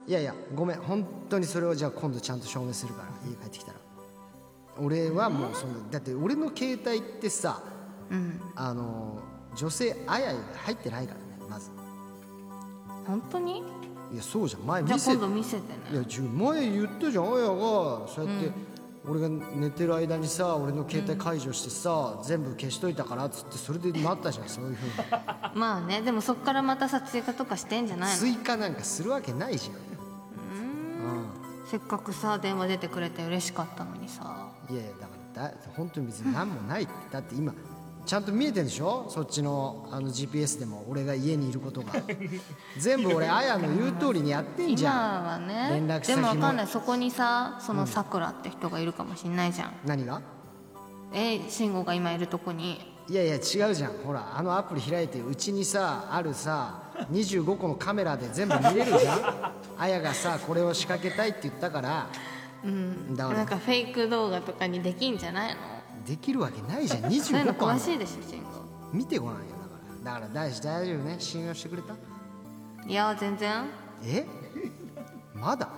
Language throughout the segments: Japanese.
いやいやごめん、本当にそれをじゃあ今度ちゃんと証明するから、家帰ってきたら。俺はもうそのだって俺の携帯ってさ、女性あやが入ってないからね、まず。 本当に？ いやそうじゃん、前じゃあ見せ今度見せてね。 いや前言ったじゃん、あやがそうやって、俺が寝てる間にさ、俺の携帯解除してさ、全部消しといたからっつって、それでなったじゃん、そういうふうに。 まあね、でもそっからまたさ追加とかしてんじゃないの？ 追加なんかするわけないじゃん。 せっかくさ電話出てくれて嬉しかったのにさ。 いやいやだから本当に別に何もないって。だって今ちゃんと見えてるでしょ、そっちのGPS でも俺が家にいることが全部俺あやの言う通りにやってんじゃん。 今はね。 連絡先もでもわかんない、そこにさそのさくらって人がいるかもしんないじゃん。 何が？ 慎吾が今いるとこに。 いやいや違うじゃん、ほらあのアプリ開いてうちにさあるさ25個のカメラで全部見れるじゃんあやがさこれを仕掛けたいって言ったから。だからなんかフェイク動画とかにできんじゃないの？ できるわけないじゃん、 そういうの 25個ある詳しいでしょ慎吾。 見てごらんよ。だから大丈夫ね、信用してくれた？ いや全然。 まだ？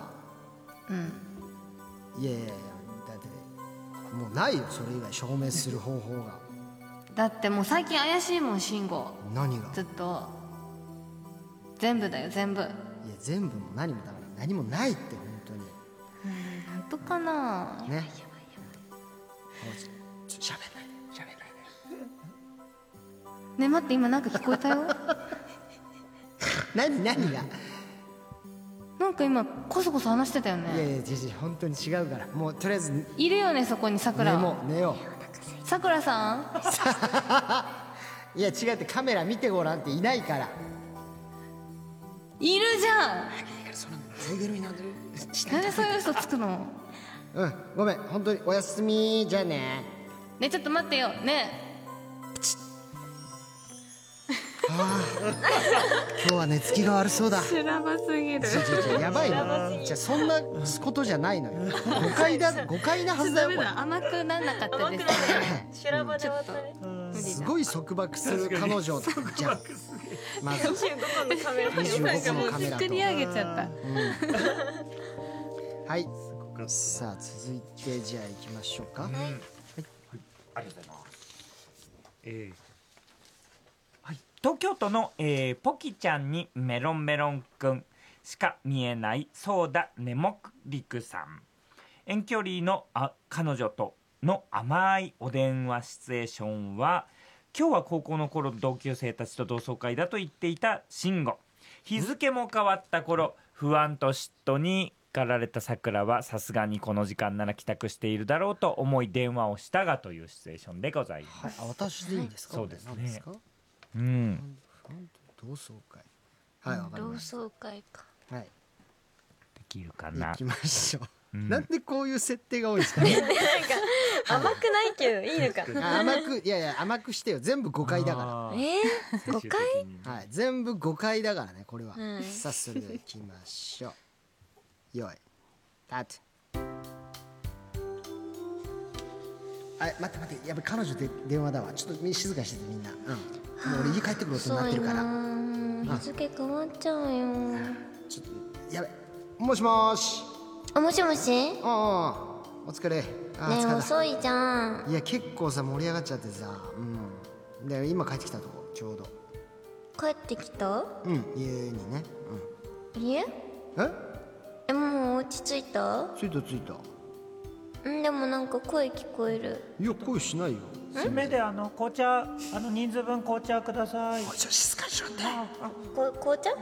いやいやいや、だってもうないよ、それ以外証明する方法が。 だってもう最近怪しいもん慎吾。 何が？ ずっと全部だよ全部。 いや全部も何もだから何もないって本当に。 本当かなね。しゃべんないね。待って今なんか聞こえたよ何が？ なんか今コソコソ話してたよいやね。 いや本当に違うから、もうとりあえずいるよねそこにさくら。 寝よさくらさんう。いや違うって、カメラ見てごらんっていないから。 いるじゃん。なんでそういう嘘つくの？ ごめん本当に、おやすみ、じゃあね。 ねちょっと待ってよね。 今日は寝つきが悪そうだ。 修羅場すぎる。 やばいな。じゃあそんなことじゃないのよ。誤解なはずだよこれ。 甘くなんなかったですね。 修羅場で終わったね。 すごい束縛する彼女じゃん。まず 25個のカメラ 25個のカメラと。 作り上げちゃった。 はい。さあ続いてじゃあ行きましょうか。 ありがとうございます。はい、東京都の、ポキちゃんにメロンメロンくんしか見えないソーダネモクリクさん。遠距離の彼女との甘いお電話シチュエーションは、今日は高校の頃同級生たちと同窓会だと言っていた慎吾。日付も変わった頃、不安と嫉妬に駆られたさくらは、さすがにこの時間なら帰宅しているだろうと思い電話をしたが、というシチュエーションでございます。 私でいいんですか？ そうですね。 何ですか？ うん。 同窓会。はい、わかり同まし窓会か。 た。はい。 できるかな行き。ましょう。 うんなんでこういう設定が多いんですかね。 甘くないけどいいのか。 いやいや甘くしてよ。全部誤解だか誤解？ ら。はい、全部誤解だからねこれは。 はいさあそれでは行きましょう。よい。立つ。待ってやっぱ彼女で電話だわ。ちょっと静かにしててみんな。もう俺家帰ってくることになってるから。 日付変わっちゃうよ。 ちょっとやべ。もしもーし。 もしもし？ねお疲れ。疲れた。 遅いじゃん。 いや結構さ盛り上がっちゃってさ。で今帰ってきたとこちょうど。 帰ってきた？ 家にね。 家？もう落ち着いた？ 着いた。 でもなんか声聞こえる。 いや声しないよ。 締めで紅茶人数分紅茶ください。 ちょっと静かにしろって。 紅茶？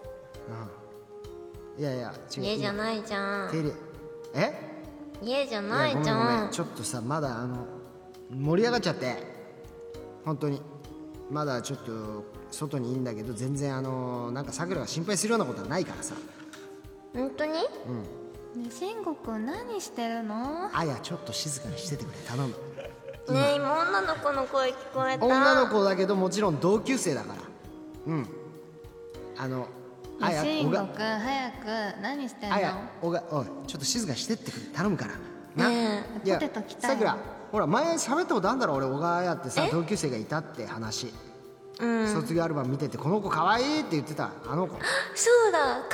いや違う。 家じゃないじゃん。 家じゃないじごめゃん。 んちょっとさまだ盛り上がっちゃって本当にまだちょっと外にいいんだけど、全然なんかさくらが心配するようなことはないからさ。 本当に？ ね慎吾くん何してるの？ あやちょっと静かにしててくれ頼む。 ねえ今女の子の声聞こえた。 女の子だけどもちろん同級生だから。 慎吾くん早く何してんの？ おいちょっと静かにしてってくれ頼むからポテト来たよ。 さくらほら前喋ったことあるんだろ俺。小川やってさ同級生がいたって話。卒業アルバム見ててこの子可愛いって言ってたあの子。 そうだ。